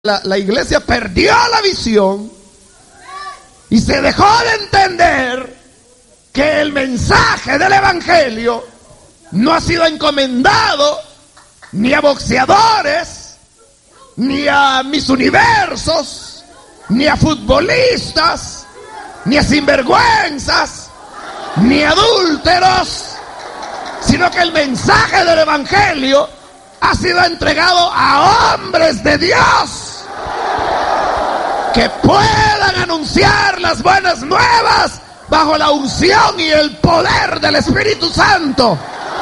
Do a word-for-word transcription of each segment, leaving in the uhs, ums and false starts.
La, la iglesia perdió la visión y se dejó de entender que el mensaje del evangelio no ha sido encomendado ni a boxeadores, ni a mis universos, ni a futbolistas, ni a sinvergüenzas, ni a adúlteros, sino que el mensaje del evangelio ha sido entregado a hombres de Dios que puedan anunciar las buenas nuevas bajo la unción y el poder del Espíritu Santo.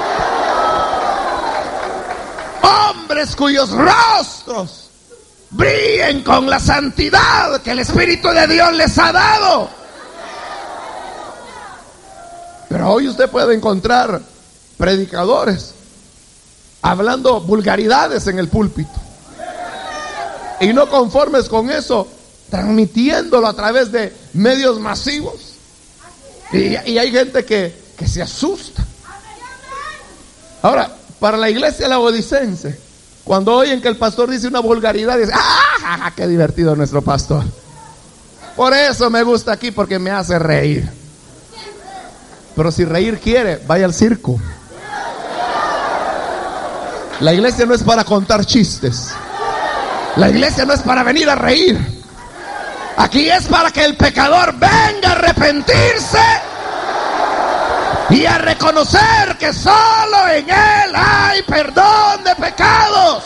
Hombres cuyos rostros brillen con la santidad que el Espíritu de Dios les ha dado. Pero hoy usted puede encontrar predicadores hablando vulgaridades en el púlpito, y no conformes con eso, transmitiéndolo a través de medios masivos, y, y hay gente que, que se asusta. Ahora, para la iglesia laodicense, cuando oyen que el pastor dice una vulgaridad, dicen: ¡ah, qué divertido nuestro pastor! Por eso me gusta aquí, porque me hace reír. Pero si reír quiere, vaya al circo. La iglesia no es para contar chistes. La iglesia no es para venir a reír. Aquí es para que el pecador venga a arrepentirse y a reconocer que solo en Él hay perdón de pecados.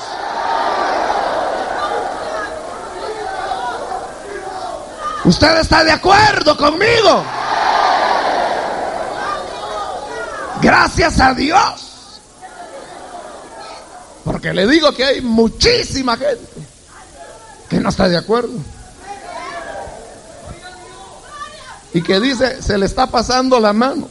¿Usted está de acuerdo conmigo? Gracias a Dios. Porque le digo que hay muchísima gente que no está de acuerdo y que dice: se le está pasando la mano.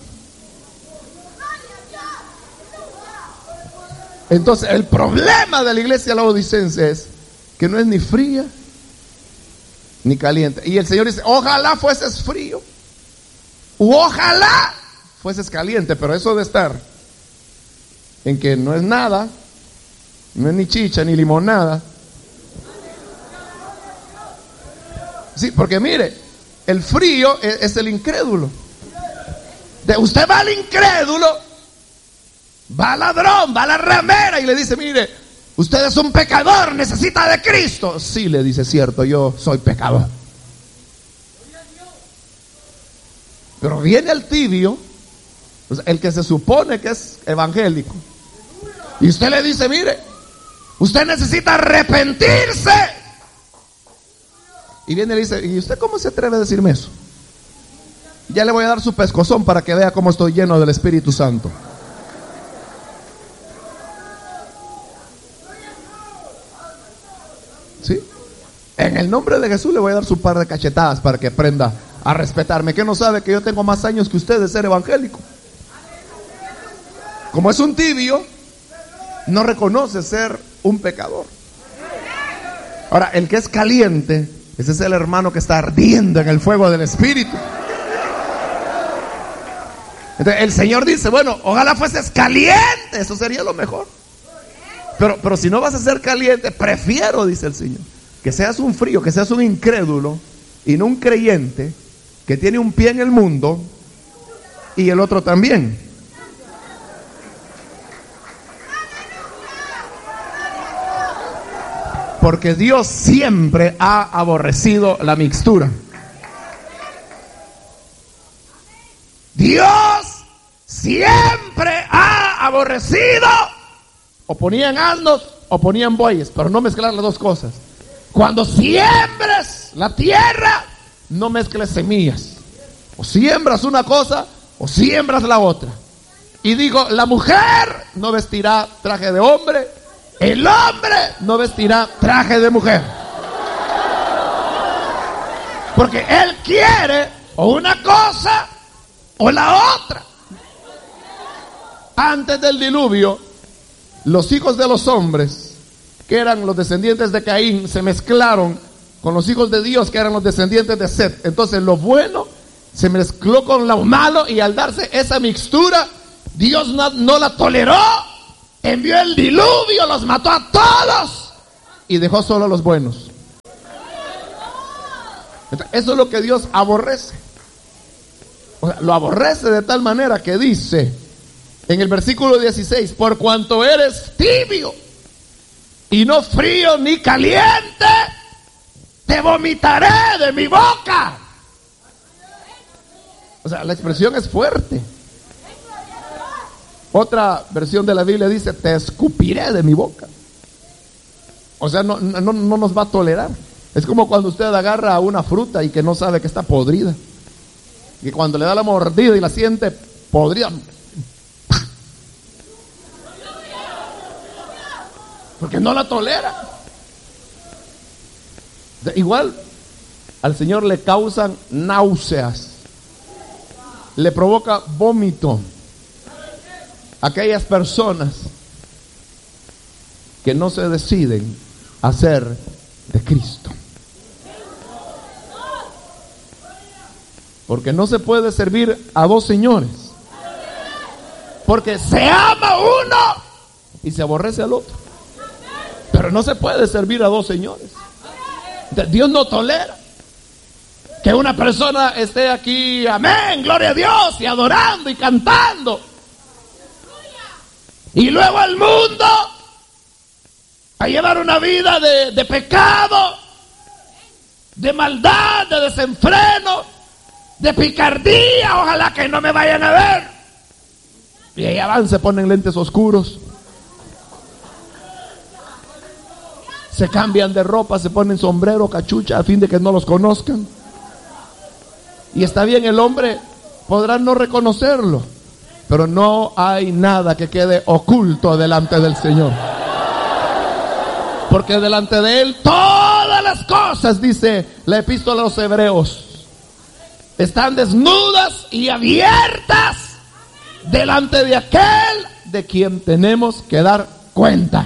Entonces, el problema de la iglesia laodicense es que no es ni fría ni caliente. Y el Señor dice: ojalá fueses frío, u ojalá fueses caliente. Pero eso de estar en que no es nada, no es ni chicha ni limonada. Sí, porque mire, el frío es, es el incrédulo. De usted va al incrédulo, va al ladrón, va a la ramera y le dice: mire, usted es un pecador, necesita de Cristo. Sí, le dice: cierto, yo soy pecador. Pero viene el tibio, el que se supone que es evangélico, y usted le dice: mire, usted necesita arrepentirse. Y viene y le dice: ¿y usted cómo se atreve a decirme eso? Ya le voy a dar su pescozón para que vea cómo estoy lleno del Espíritu Santo. ¿Sí? En el nombre de Jesús le voy a dar su par de cachetadas para que aprenda a respetarme. ¿Qué no sabe que yo tengo más años que usted de ser evangélico? Como es un tibio, no reconoce ser un pecador. Ahora, el que es caliente, ese es el hermano que está ardiendo en el fuego del Espíritu. Entonces, el Señor dice: bueno, ojalá fueses caliente, eso sería lo mejor. Pero, pero si no vas a ser caliente, prefiero, dice el Señor, que seas un frío, que seas un incrédulo y no un creyente que tiene un pie en el mundo y el otro también. Porque Dios siempre ha aborrecido la mixtura. Dios siempre ha aborrecido. O ponían asnos o ponían bueyes, pero no mezclar las dos cosas. Cuando siembres la tierra, no mezcles semillas. O siembras una cosa o siembras la otra. Y digo, la mujer no vestirá traje de hombre, el hombre no vestirá traje de mujer. Porque él quiere o una cosa o la otra. Antes del diluvio, los hijos de los hombres, que eran los descendientes de Caín, se mezclaron con los hijos de Dios, que eran los descendientes de Set. Entonces lo bueno se mezcló con lo malo, y al darse esa mixtura, Dios no, no la toleró. Envió el diluvio, los mató a todos y dejó solo a los buenos. Entonces, eso es lo que Dios aborrece. O sea, lo aborrece de tal manera que dice en el versículo dieciséis: por cuanto eres tibio y no frío ni caliente, te vomitaré de mi boca. O sea, la expresión es fuerte. Otra versión de la Biblia dice: te escupiré de mi boca. O sea, no, no, no nos va a tolerar. Es como cuando usted agarra una fruta y que no sabe que está podrida, y cuando le da la mordida y la siente podrida, porque no la tolera. Igual al Señor le causan náuseas, le provoca vómito aquellas personas que no se deciden a ser de Cristo. Porque no se puede servir a dos señores, porque se ama uno y se aborrece al otro. Pero no se puede servir a dos señores. Dios no tolera que una persona esté aquí, amén, gloria a Dios, y adorando y cantando, y luego al mundo a llevar una vida de, de pecado, de maldad, de desenfreno, de picardía. Ojalá que no me vayan a ver. Y ahí van, se ponen lentes oscuros, se cambian de ropa, se ponen sombrero, cachucha, a fin de que no los conozcan. Y está bien, el hombre podrá no reconocerlo, pero no hay nada que quede oculto delante del Señor, porque delante de Él todas las cosas, dice la epístola a los Hebreos, están desnudas y abiertas delante de aquel de quien tenemos que dar cuenta.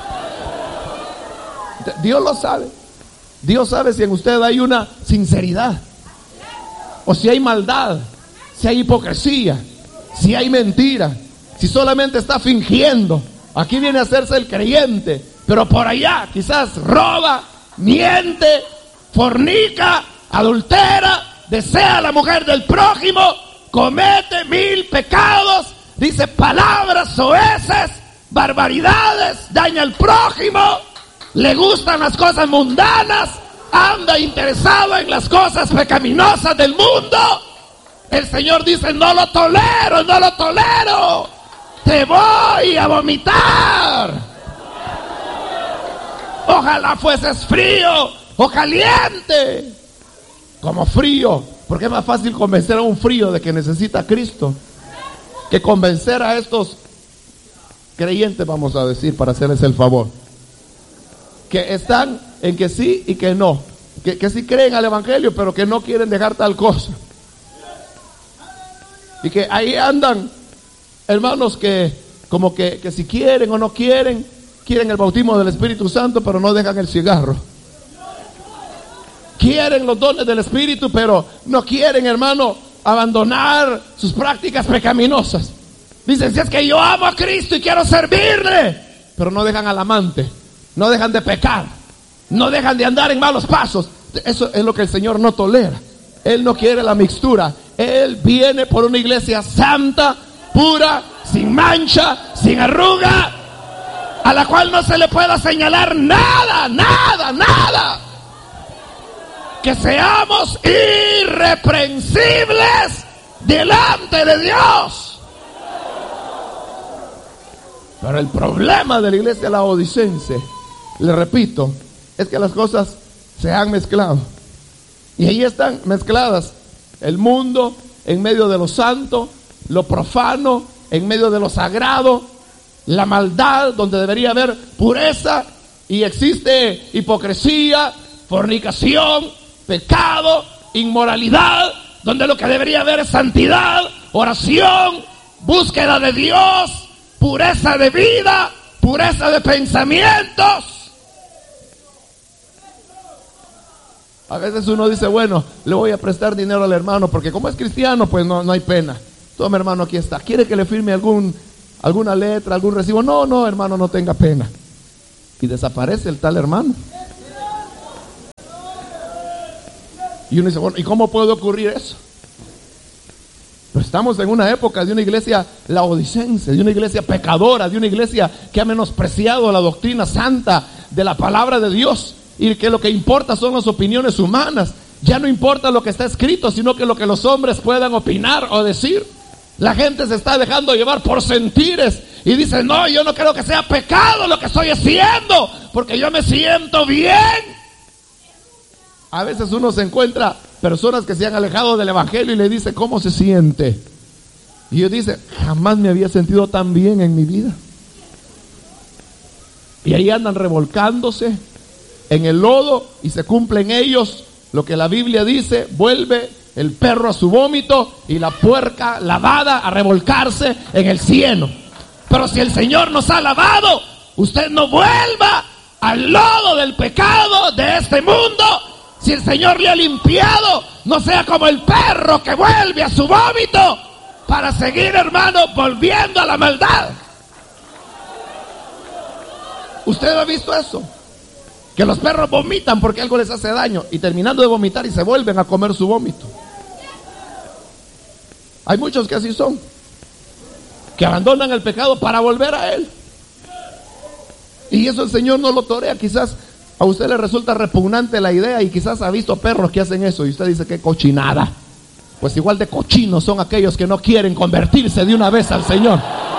Dios lo sabe. Dios sabe si en usted hay una sinceridad, o si hay maldad, si hay hipocresía, si hay mentira, si solamente está fingiendo. Aquí viene a hacerse el creyente, pero por allá quizás roba, miente, fornica, adultera, desea a la mujer del prójimo, comete mil pecados, dice palabras soeces, barbaridades, daña al prójimo, le gustan las cosas mundanas, anda interesado en las cosas pecaminosas del mundo. El Señor dice: no lo tolero, no lo tolero, te voy a vomitar. Ojalá fueses frío o caliente. Como frío, porque es más fácil convencer a un frío de que necesita a Cristo que convencer a estos creyentes, vamos a decir, para hacerles el favor, que están en que sí y que no, que, que sí creen al evangelio, pero que no quieren dejar tal cosa. Y que ahí andan hermanos que como que, que si quieren o no quieren, quieren el bautismo del Espíritu Santo, pero no dejan el cigarro. Quieren los dones del Espíritu, pero no quieren, hermano, abandonar sus prácticas pecaminosas. Dicen: si es que yo amo a Cristo y quiero servirle, pero no dejan al amante, no dejan de pecar, no dejan de andar en malos pasos. Eso es lo que el Señor no tolera. Él no quiere la mixtura. Él viene por una iglesia santa, pura, sin mancha, sin arruga, a la cual no se le pueda señalar nada, nada, nada. Que seamos irreprensibles delante de Dios. Pero el problema de la iglesia laodicense, le repito, es que las cosas se han mezclado. Y ahí están mezcladas el mundo en medio de lo santo, lo profano en medio de lo sagrado, la maldad donde debería haber pureza, y existe hipocresía, fornicación, pecado, inmoralidad, donde lo que debería haber es santidad, oración, búsqueda de Dios, pureza de vida, pureza de pensamientos. A veces uno dice: bueno, le voy a prestar dinero al hermano, porque como es cristiano, pues no, no hay pena. Toma, hermano, aquí está. ¿Quiere que le firme algún, alguna letra, algún recibo? No, no, hermano, no tenga pena. Y desaparece el tal hermano. Y uno dice, bueno, ¿y cómo puede ocurrir eso? Pero estamos en una época de una iglesia laodicense, de una iglesia pecadora, de una iglesia que ha menospreciado la doctrina santa de la palabra de Dios, y que lo que importa son las opiniones humanas. Ya no importa lo que está escrito, sino que lo que los hombres puedan opinar o decir. La gente se está dejando llevar por sentires y dice, no, yo no creo que sea pecado lo que estoy haciendo, porque yo me siento bien. A veces uno se encuentra personas que se han alejado del evangelio y le dice, ¿cómo se siente? Y ellos dicen, jamás me había sentido tan bien en mi vida. Y ahí andan revolcándose en el lodo y se cumplen ellos lo que la Biblia dice, vuelve el perro a su vómito y la puerca lavada a revolcarse en el cieno. Pero si el Señor nos ha lavado, usted no vuelva al lodo del pecado de este mundo. Si el Señor le ha limpiado, no sea como el perro que vuelve a su vómito para seguir, hermano, volviendo a la maldad. ¿Usted ha visto eso? Que los perros vomitan porque algo les hace daño y terminando de vomitar y se vuelven a comer su vómito. Hay muchos que así son, que abandonan el pecado para volver a él. Y eso el Señor no lo torea. Quizás a usted le resulta repugnante la idea y quizás ha visto perros que hacen eso y usted dice, qué cochinada. Pues igual de cochinos son aquellos que no quieren convertirse de una vez al Señor.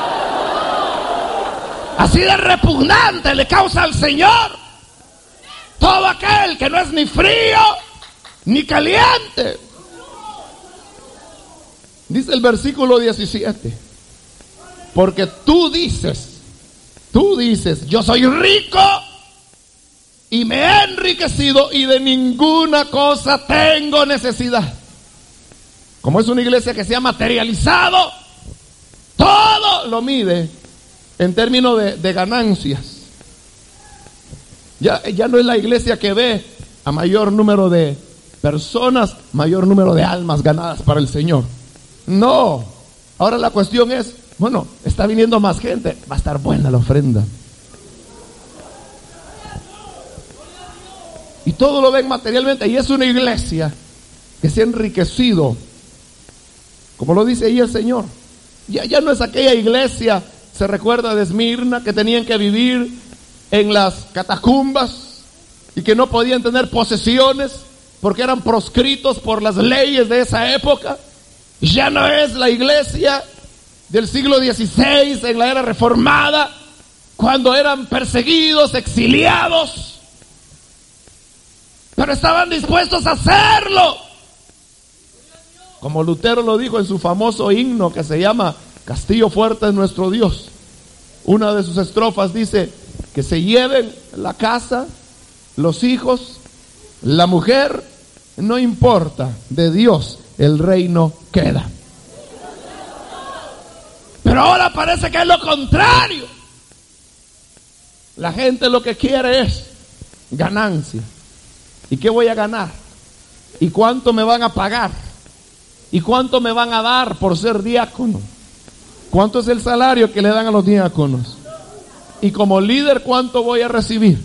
Así de repugnante le causa al Señor todo aquel que no es ni frío ni caliente. Dice el versículo diecisiete, porque tú dices, tú dices, yo soy rico y me he enriquecido y de ninguna cosa tengo necesidad. Como es una iglesia que se ha materializado, todo lo mide en términos de, de ganancias. Ya, ya no es la iglesia que ve a mayor número de personas, mayor número de almas ganadas para el Señor. No, ahora la cuestión es, bueno, está viniendo más gente, va a estar buena la ofrenda. Y todo lo ven materialmente, y es una iglesia que se ha enriquecido, como lo dice ahí el Señor. Ya, ya no es aquella iglesia, se recuerda de Esmirna, que tenían que vivir en las catacumbas y que no podían tener posesiones porque eran proscritos por las leyes de esa época. Ya no es la iglesia del siglo dieciséis en la era reformada, cuando eran perseguidos, exiliados, pero estaban dispuestos a hacerlo, como Lutero lo dijo en su famoso himno que se llama Castillo fuerte es nuestro Dios. Una de sus estrofas dice, que se lleven la casa, los hijos, la mujer, no importa, de Dios el reino queda. Pero ahora parece que es lo contrario. La gente lo que quiere es ganancia. ¿Y qué voy a ganar? ¿Y cuánto me van a pagar? ¿Y cuánto me van a dar por ser diácono? ¿Cuánto es el salario que le dan a los diáconos? Y como líder, ¿cuánto voy a recibir?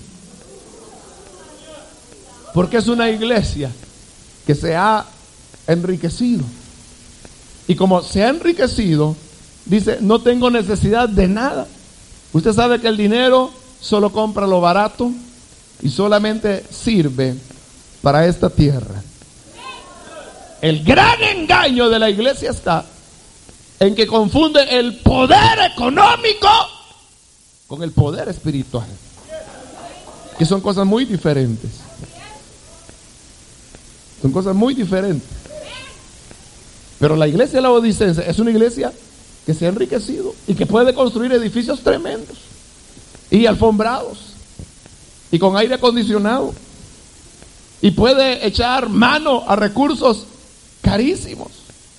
Porque es una iglesia que se ha enriquecido. Y como se ha enriquecido, dice, no tengo necesidad de nada. Usted sabe que el dinero solo compra lo barato y solamente sirve para esta tierra. El gran engaño de la iglesia está en que confunde el poder económico con el poder espiritual, que son cosas muy diferentes. Son cosas muy diferentes. Pero la iglesia laodicense es una iglesia que se ha enriquecido y que puede construir edificios tremendos y alfombrados y con aire acondicionado y puede echar mano a recursos carísimos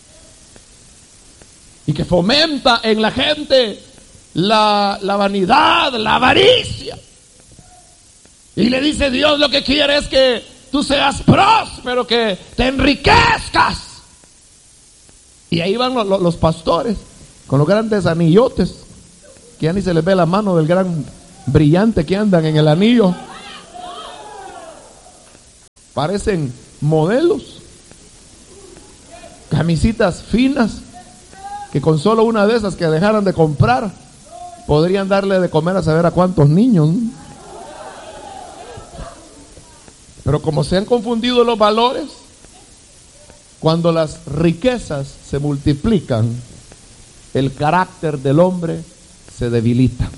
y que fomenta en la gente La, la vanidad, la avaricia. Y le dice, Dios lo que quiere es que tú seas próspero, que te enriquezcas. Y ahí van los, los pastores con los grandes anillotes, que ya ni se les ve la mano del gran brillante que andan en el anillo. Parecen modelos, camisitas finas, que con solo una de esas que dejaran de comprar, podrían darle de comer a saber a cuántos niños. Pero como se han confundido los valores, cuando las riquezas se multiplican, el carácter del hombre se debilita.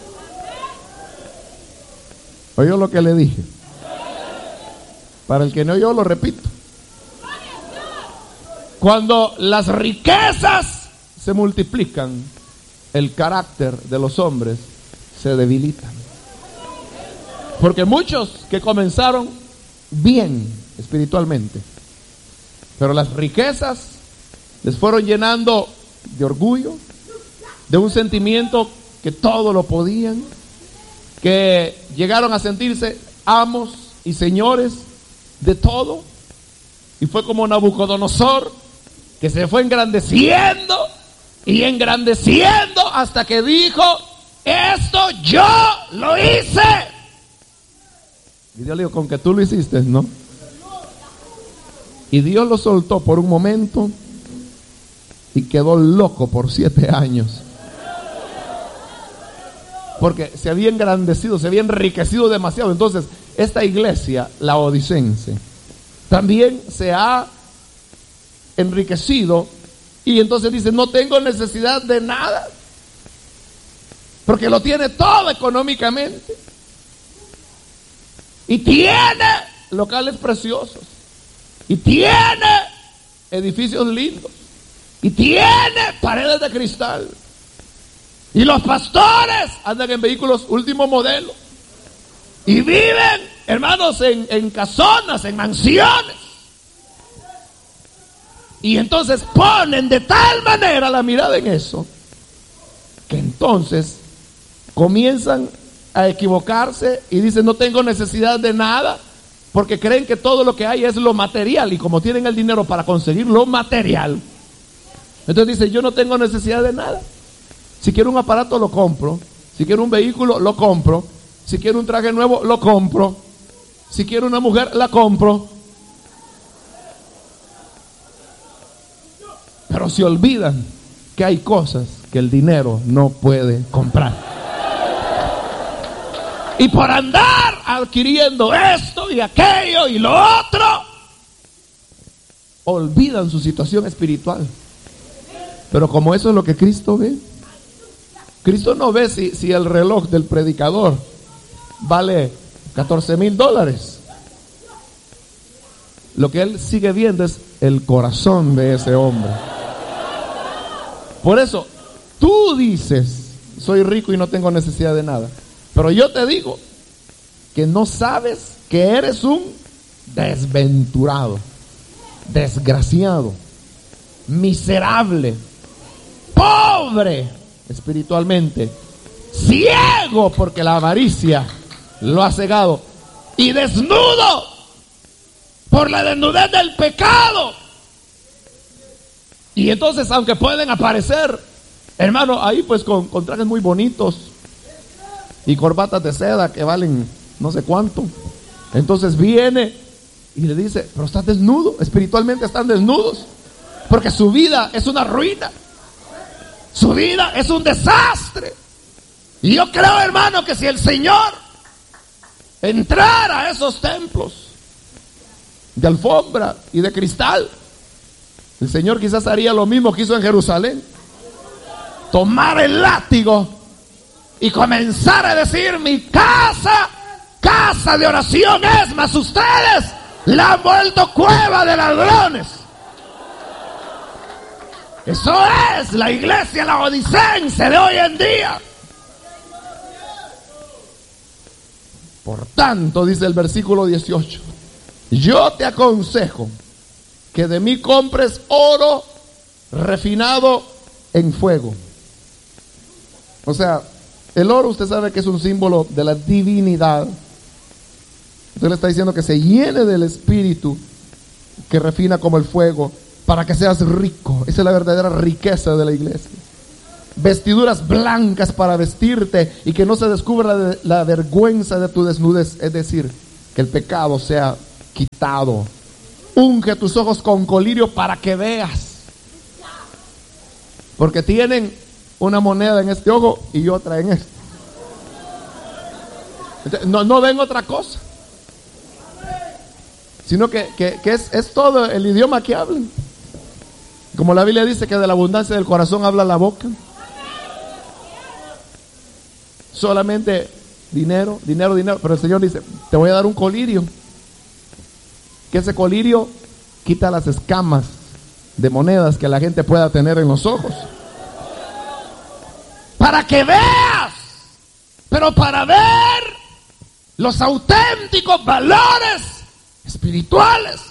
¿Oyó lo que le dije? Para el que no oyó, lo repito. Cuando las riquezas se multiplican, el carácter de los hombres se debilita. Porque muchos que comenzaron bien espiritualmente, pero las riquezas les fueron llenando de orgullo, de un sentimiento que todo lo podían, que llegaron a sentirse amos y señores de todo, y fue como Nabucodonosor, que se fue engrandeciendo y engrandeciendo hasta que dijo: esto yo lo hice. Y Dios le dijo: con que tú lo hiciste, ¿no? Y Dios lo soltó por un momento y quedó loco por siete años. Porque se había engrandecido, se había enriquecido demasiado. Entonces, esta iglesia laodicense también se ha enriquecido, y entonces dice: no tengo necesidad de nada, porque lo tiene todo económicamente, y tiene locales preciosos, y tiene edificios lindos, y tiene paredes de cristal, y los pastores andan en vehículos último modelo, y viven, hermanos, en, en casonas, en mansiones. Y entonces ponen de tal manera la mirada en eso, que entonces comienzan a equivocarse y dicen: no tengo necesidad de nada, porque creen que todo lo que hay es lo material, y como tienen el dinero para conseguir lo material, entonces dicen: yo no tengo necesidad de nada. Si quiero un aparato, lo compro. Si quiero un vehículo, lo compro. Si quiero un traje nuevo, lo compro. Si quiero una mujer, la compro. Pero se olvidan que hay cosas que el dinero no puede comprar. Y por andar adquiriendo esto y aquello y lo otro, olvidan su situación espiritual. Pero como eso es lo que Cristo ve, Cristo no ve si, si el reloj del predicador vale catorce mil dólares. Lo que Él sigue viendo es el corazón de ese hombre. Por eso, tú dices: soy rico y no tengo necesidad de nada. Pero yo te digo que no sabes que eres un desventurado, desgraciado, miserable, pobre espiritualmente, ciego porque la avaricia lo ha cegado, y desnudo por la desnudez del pecado. Y entonces, aunque pueden aparecer, hermano, ahí pues con, con trajes muy bonitos y corbatas de seda que valen no sé cuánto, entonces viene y le dice: pero estás desnudo, espiritualmente están desnudos, porque su vida es una ruina, su vida es un desastre. Y yo creo, hermano, que si el Señor entrara a esos templos de alfombra y de cristal, el Señor quizás haría lo mismo que hizo en Jerusalén: tomar el látigo y comenzar a decir: mi casa, casa de oración es, mas ustedes la han vuelto cueva de ladrones. Eso es la iglesia laodicense de hoy en día. Por tanto, dice el versículo dieciocho: yo te aconsejo que de mí compres oro refinado en fuego. O sea, el oro, usted sabe que es un símbolo de la divinidad. Usted le está diciendo que se llene del Espíritu que refina como el fuego, para que seas rico. Esa es la verdadera riqueza de la iglesia. Vestiduras blancas para vestirte y que no se descubra la, la vergüenza de tu desnudez. Es decir, que el pecado sea quitado unge tus ojos con colirio para que veas. Porque tienen una moneda en este ojo y otra en este. Entonces, no, no ven otra cosa, sino que, que, que es, es todo el idioma que hablan. Como la Biblia dice que de la abundancia del corazón habla la boca. Solamente dinero, dinero, dinero. Pero el Señor dice, te voy a dar un colirio. Que ese colirio quita las escamas de monedas que la gente pueda tener en los ojos. Para que veas, pero para ver los auténticos valores espirituales.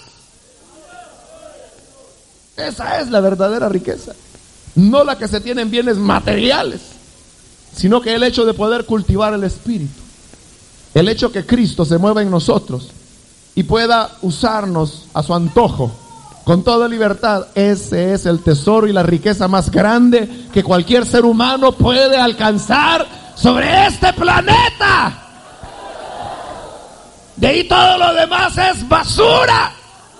Esa es la verdadera riqueza. No la que se tiene en bienes materiales, sino que el hecho de poder cultivar el espíritu. El hecho que Cristo se mueva en nosotros y pueda usarnos a su antojo con toda libertad. Ese es el tesoro y la riqueza más grande que cualquier ser humano puede alcanzar sobre este planeta. De ahí todo lo demás es basura.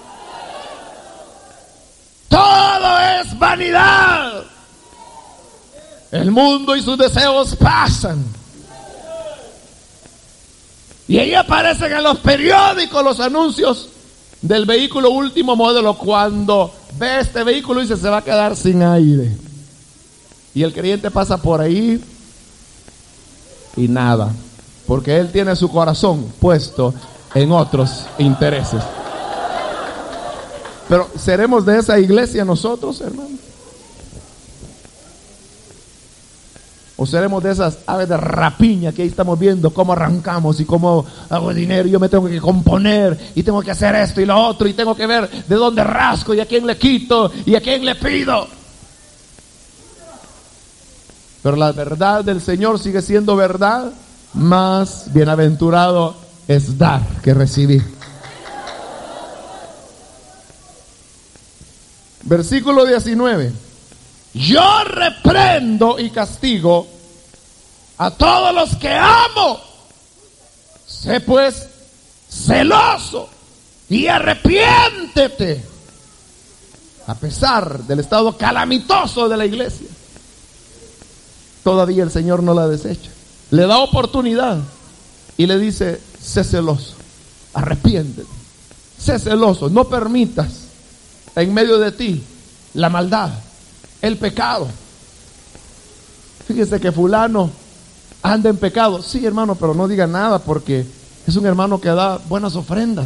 Todo es vanidad. El mundo y sus deseos pasan. Y ahí aparecen en los periódicos los anuncios del vehículo último modelo. Cuando ve este vehículo dice, se va a quedar sin aire. Y el creyente pasa por ahí y nada, porque él tiene su corazón puesto en otros intereses. Pero ¿seremos de esa iglesia nosotros, hermanos? ¿O seremos de esas aves de rapiña que ahí estamos viendo cómo arrancamos y cómo hago dinero? Yo me tengo que componer y tengo que hacer esto y lo otro y tengo que ver de dónde rasco y a quién le quito y a quién le pido. Pero la verdad del Señor sigue siendo verdad. Más bienaventurado es dar que recibir. Versículo diecinueve. Yo reprendo y castigo a todos los que amo. Sé pues celoso y arrepiéntete. A pesar del estado calamitoso de la iglesia, todavía el Señor no la desecha. Le da oportunidad y le dice, sé celoso, arrepiéntete, sé celoso, no permitas en medio de ti la maldad, el pecado. Fíjese que fulano anda en pecado. Sí, hermano, pero no diga nada porque es un hermano que da buenas ofrendas.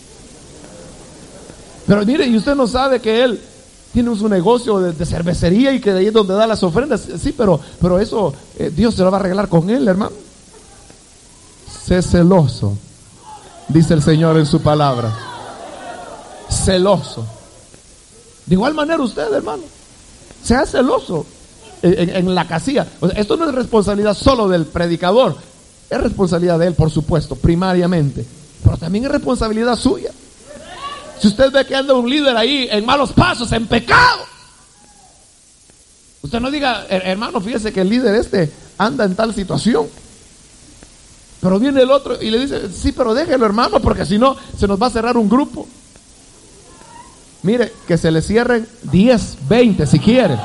Pero mire, y usted no sabe que él tiene su negocio de, de cervecería y que de ahí es donde da las ofrendas. Sí, pero, pero eso eh, Dios se lo va a arreglar con él, hermano. Sé celoso, dice el Señor en su palabra. Celoso. De igual manera usted, hermano, sea celoso en, en, en la casilla. O sea, esto no es responsabilidad solo del predicador, es responsabilidad de él, por supuesto, primariamente, pero también es responsabilidad suya. Si usted ve que anda un líder ahí en malos pasos, en pecado, usted no diga, hermano, fíjese que el líder este anda en tal situación. Pero viene el otro y le dice, sí, pero déjelo, hermano, porque si no se nos va a cerrar un grupo. Mire, que se le cierren diez, veinte si quiere.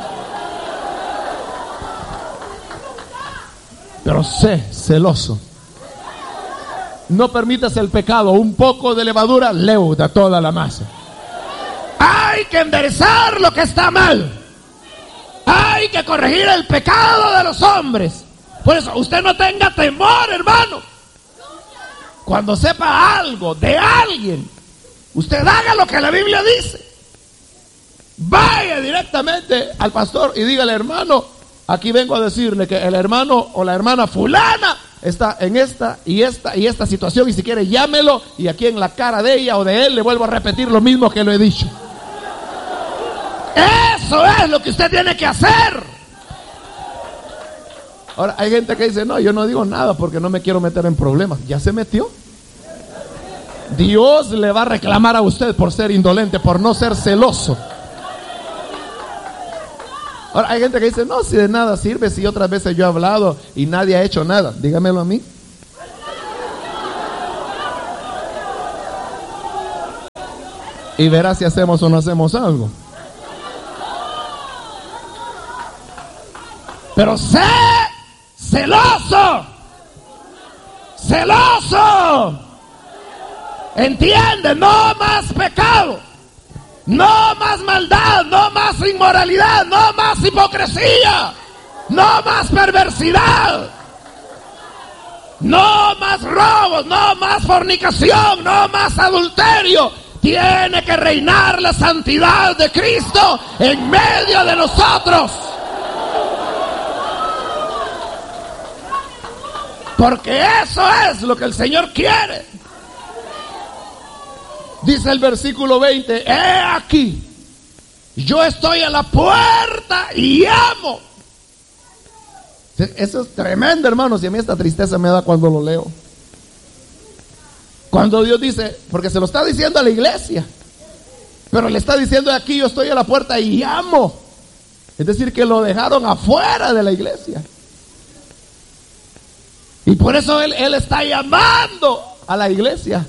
Pero sé celoso. No permitas el pecado. Un poco de levadura leuda toda la masa. Hay que enderezar lo que está mal. Hay que corregir el pecado de los hombres. Por eso, usted no tenga temor, hermano. Cuando sepa algo de alguien, usted haga lo que la Biblia dice. Vaya directamente al pastor y dígale, hermano, aquí vengo a decirle que el hermano o la hermana fulana está en esta y esta y esta situación, y si quiere llámelo, y aquí en la cara de ella o de él le vuelvo a repetir lo mismo que lo he dicho. Eso es lo que usted tiene que hacer. Ahora hay gente que dice, no, yo no digo nada porque no me quiero meter en problemas. Ya se metió. Dios le va a reclamar a usted por ser indolente, por no ser celoso. Ahora hay gente que dice, no, si de nada sirve, si otras veces yo he hablado y nadie ha hecho nada. Dígamelo a mí. y verás si hacemos o no hacemos algo. Pero sé celoso, celoso. Entiende, no más pecado, no más maldad, no más inmoralidad, no más hipocresía, no más perversidad, no más robos, no más fornicación, no más adulterio. Tiene que reinar la santidad de Cristo en medio de nosotros. Porque eso es lo que el Señor quiere. Dice el versículo veinte, he aquí, yo estoy a la puerta y llamo. Eso es tremendo, hermanos, y a mí esta tristeza me da cuando lo leo. Cuando Dios dice, porque se lo está diciendo a la iglesia, pero le está diciendo aquí, yo estoy a la puerta y llamo. Es decir, que lo dejaron afuera de la iglesia. Y por eso él, él está llamando a la iglesia.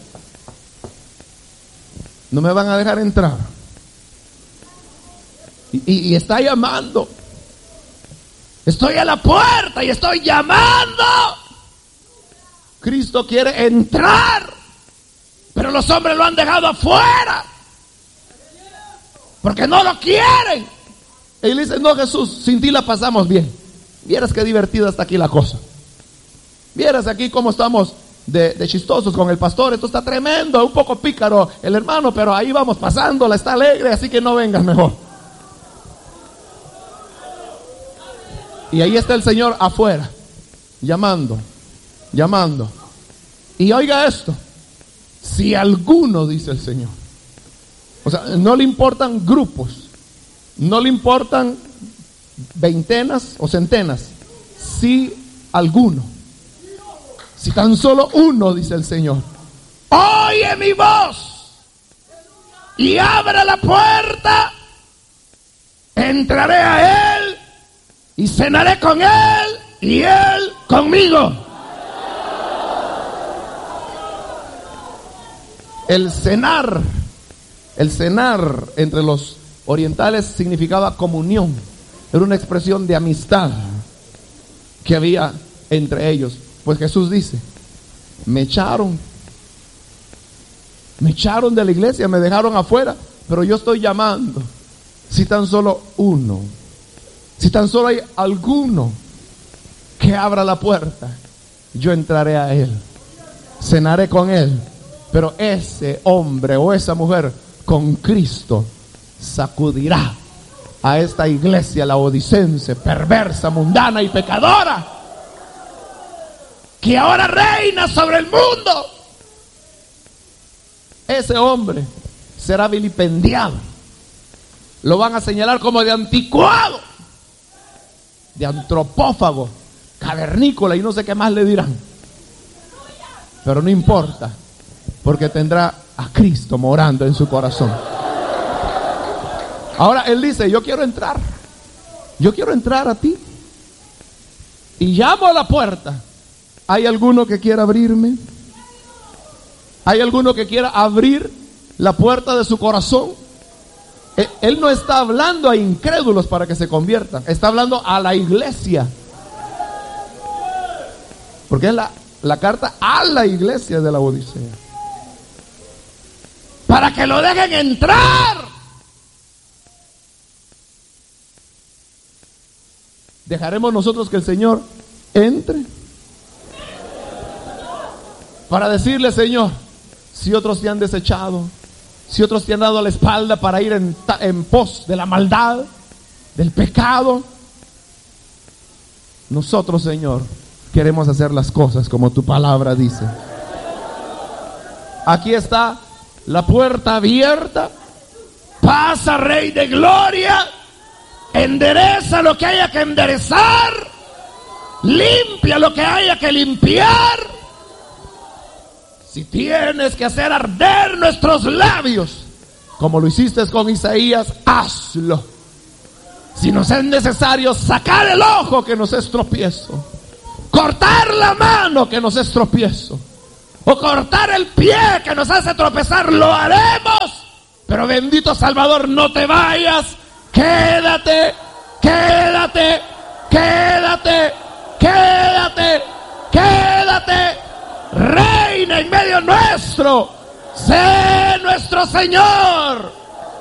No me van a dejar entrar. Y, y, y está llamando. Estoy a la puerta y estoy llamando. Cristo quiere entrar, pero los hombres lo han dejado afuera porque no lo quieren. Y le dicen, no, Jesús, sin ti la pasamos bien. Vieras qué divertida está aquí la cosa. Vieras aquí cómo estamos de, de chistosos con el pastor. Esto está tremendo, un poco pícaro el hermano, pero ahí vamos pasándola, está alegre, así que no vengas mejor. Y ahí está el Señor afuera, llamando, llamando. Y oiga esto, si alguno, dice el Señor, o sea, no le importan grupos, no le importan veintenas o centenas, si alguno, si tan solo uno, dice el Señor, oye mi voz y abre la puerta, entraré a él y cenaré con él y él conmigo. El cenar, el cenar entre los orientales significaba comunión. Era una expresión de amistad que había entre ellos. Pues Jesús dice, me echaron, me echaron de la iglesia, me dejaron afuera, pero yo estoy llamando. Si tan solo uno, si tan solo hay alguno que abra la puerta, yo entraré a él, cenaré con él. Pero ese hombre o esa mujer con Cristo sacudirá a esta iglesia laodicense, perversa, mundana y pecadora, que ahora reina sobre el mundo. Ese hombre será vilipendiado. Lo van a señalar como de anticuado, de antropófago, cavernícola y no sé qué más le dirán. Pero no importa, porque tendrá a Cristo morando en su corazón. Ahora él dice, yo quiero entrar, yo quiero entrar a ti. Y llamo a la puerta. ¿Hay alguno que quiera abrirme? ¿Hay alguno que quiera abrir la puerta de su corazón? Él no está hablando a incrédulos para que se conviertan, está hablando a la iglesia. Porque es la, la carta a la iglesia de la Odisea. Para que lo dejen entrar. ¿Dejaremos nosotros que el Señor entre? Para decirle, Señor, si otros te han desechado, si otros te han dado la espalda para ir en, en pos de la maldad, del pecado, nosotros, Señor, queremos hacer las cosas como tu palabra dice. Aquí está la puerta abierta. Pasa, Rey de Gloria. Endereza lo que haya que enderezar. Limpia lo que haya que limpiar. Si tienes que hacer arder nuestros labios, como lo hiciste con Isaías, hazlo. Si nos es necesario sacar el ojo que nos es tropiezo, cortar la mano que nos es tropiezo, o cortar el pie que nos hace tropezar, lo haremos, Pero bendito Salvador, no te vayas, quédate, quédate, quédate, quédate, quédate, reina en medio nuestro, sé nuestro Señor.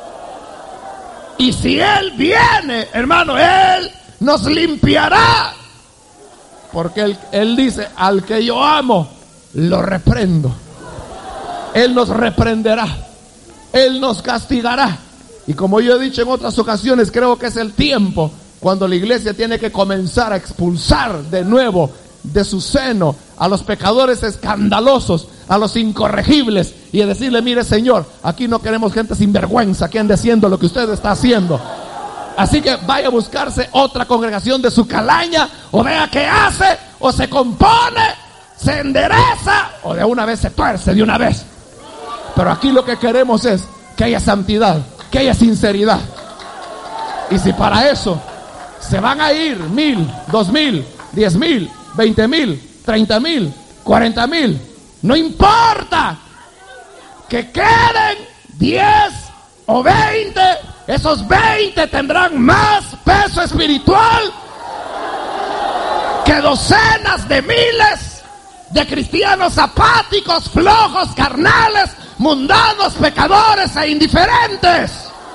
Y si Él viene, hermano, Él nos limpiará. Porque Él, Él dice, al que yo amo, lo reprendo. Él nos reprenderá. Él nos castigará. Y como yo he dicho en otras ocasiones, creo que es el tiempo cuando la iglesia tiene que comenzar a expulsar de nuevo de su seno a los pecadores escandalosos, a los incorregibles, y a decirle, mire Señor, aquí no queremos gente sin vergüenza que ande haciendo lo que usted está haciendo. Así que vaya a buscarse otra congregación de su calaña, o vea qué hace, o se compone, se endereza, o de una vez se tuerce de una vez. Pero aquí lo que queremos es que haya santidad, que haya sinceridad. Y si para eso se van a ir mil, dos mil, diez mil, veinte mil, treinta mil, cuarenta mil, no importa, que queden diez o veinte, esos veinte tendrán más peso espiritual que docenas de miles de cristianos apáticos, flojos, carnales, mundanos, pecadores e indiferentes.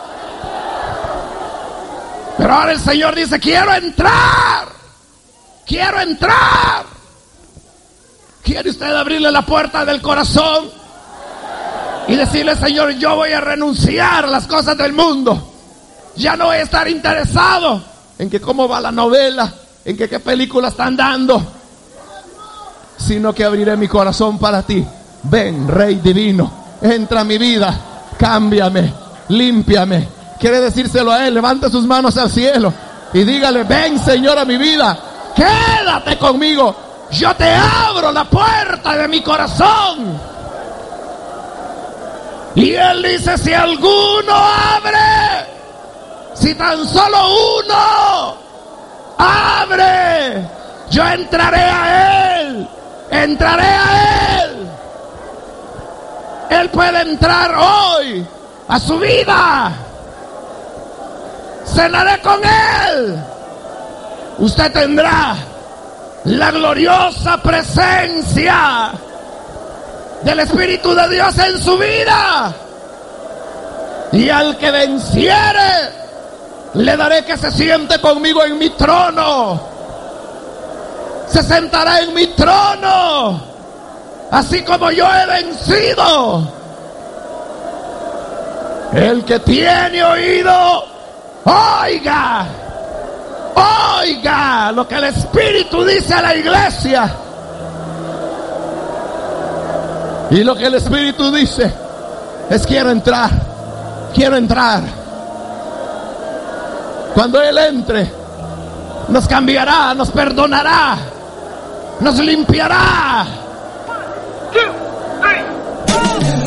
Pero ahora el Señor dice, quiero entrar, quiero entrar. ¿Quiere usted abrirle la puerta del corazón y decirle, Señor, yo voy a renunciar a las cosas del mundo? Ya no voy a estar interesado en que cómo va la novela, en que qué película están dando, sino que abriré mi corazón para ti. Ven, Rey divino, entra a mi vida, cámbiame, límpiame. Quiere decírselo a Él, levante sus manos al cielo y dígale, ven Señor a mi vida, quédate conmigo, yo te abro la puerta de mi corazón. Y Él dice, si alguno abre, si tan solo uno abre, yo entraré a Él, entraré a Él. Él puede entrar hoy a su vida. Cenaré con Él. Usted tendrá la gloriosa presencia del Espíritu de Dios en su vida. Y al que venciere, le daré que se siente conmigo en mi trono. Se sentará en mi trono, así como yo he vencido. El que tiene oído, oiga, oiga lo que el Espíritu dice a la iglesia. Y lo que el Espíritu dice es, quiero entrar, quiero entrar. Cuando Él entre, nos cambiará, nos perdonará, nos limpiará.